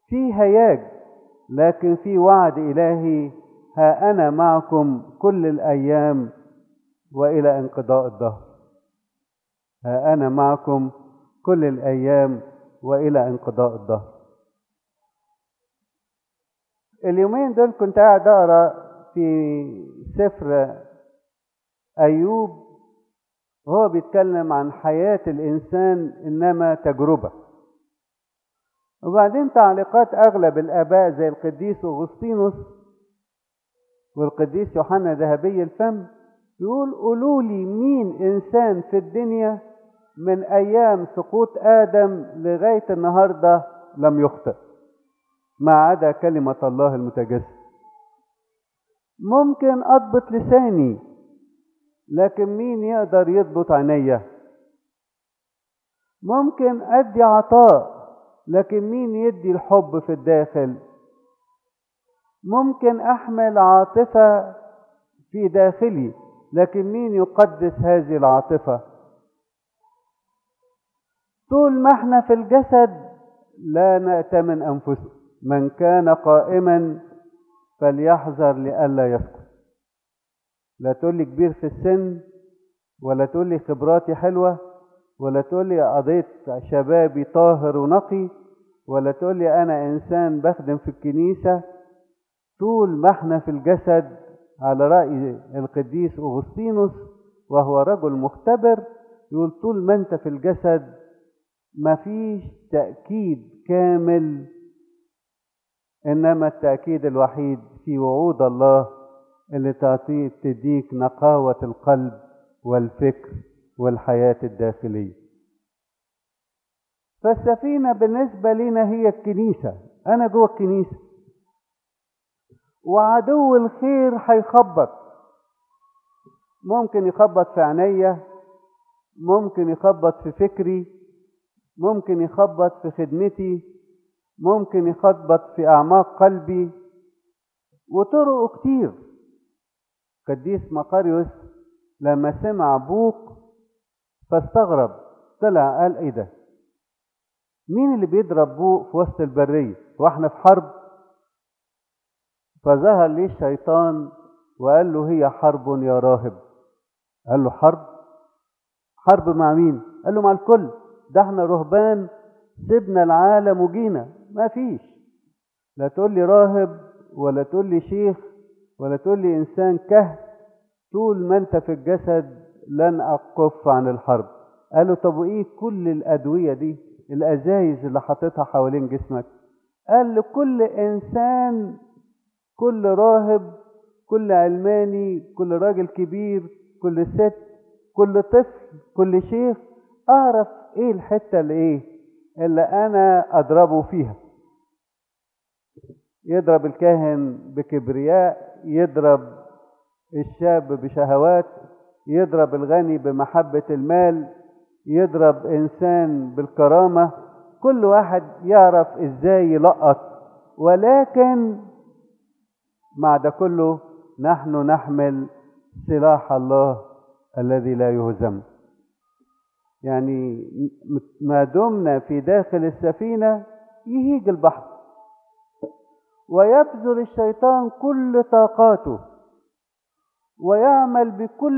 في هياج، لكن في وعد إلهي: ها أنا معكم كل الأيام وإلى انقضاء الدهر. ها أنا معكم كل الأيام وإلى انقضاء الدهر. اليومين دول كنت قاعد أقرأ في سفر أيوب، وهو بيتكلم عن حياة الإنسان إنما تجربة. وبعدين تعليقات أغلب الآباء زي القديس أغسطينوس والقديس يوحنا ذهبي الفم يقول: قولوا لي مين إنسان في الدنيا من أيام سقوط آدم لغاية النهاردة لم يخطئ ما عدا كلمة الله المتجسد. ممكن أضبط لساني، لكن مين يقدر يضبط عينيا؟ ممكن أدي عطاء، لكن مين يدي الحب في الداخل؟ ممكن أحمل عاطفة في داخلي، لكن مين يقدس هذه العاطفة؟ طول ما احنا في الجسد لا نأتمن أنفسنا. من كان قائما فليحذر لئلا يسقط. لا تقول لي كبير في السن، ولا تقول لي خبراتي حلوة، ولا تقول لي قضيت شبابي طاهر ونقي، ولا تقول لي أنا إنسان بخدم في الكنيسة. طول ما احنا في الجسد، على رأي القديس أغسطينوس وهو رجل مختبر، يقول: طول ما انت في الجسد مفيش تأكيد كامل، إنما التأكيد الوحيد في وعود الله اللي تديك نقاوة القلب والفكر والحياة الداخلية. فالسفينة بالنسبة لنا هي الكنيسة. أنا جوه الكنيسة، وعدو الخير هيخبط. ممكن يخبط في عينيا، ممكن يخبط في فكري، ممكن يخبط في خدمتي، ممكن يخبط في أعماق قلبي، وطرقه كتير. قديس مقاريوس لما سمع بوق فاستغرب، طلع قال: ايه ده؟ مين اللي بيضرب بوق في وسط البرية واحنا في حرب؟ فظهر ليه الشيطان وقال له: هي حرب يا راهب. قال له: حرب؟ حرب مع مين؟ قال له: مع الكل. ده احنا رهبان سيبنا العالم وجينا. ما فيش، لا تقول لي راهب، ولا تقول لي شيخ، ولا تقول لي انسان كهف. طول ما انت في الجسد لن اقف عن الحرب. قالوا: طب وايه كل الادويه دي، الازايز اللي حاططها حوالين جسمك؟ قال: لكل انسان، كل راهب، كل علماني، كل راجل كبير، كل ست، كل طفل، كل شيخ، اعرف ايه الحته اللي انا اضربه فيها. يضرب الكاهن بكبرياء، يضرب الشاب بشهوات، يضرب الغني بمحبة المال، يضرب إنسان بالكرامة. كل واحد يعرف إزاي يلقط. ولكن مع ده كله نحن نحمل سلاح الله الذي لا يهزم. يعني ما دمنا في داخل السفينة يهيج البحر، ويبذل الشيطان كل طاقاته، ويعمل بكل